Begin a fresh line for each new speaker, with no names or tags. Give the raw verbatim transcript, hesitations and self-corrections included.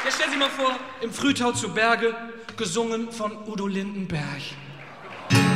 Jetzt stellen Sie mal vor, im Frühtau zu Berge, gesungen von Udo Lindenberg.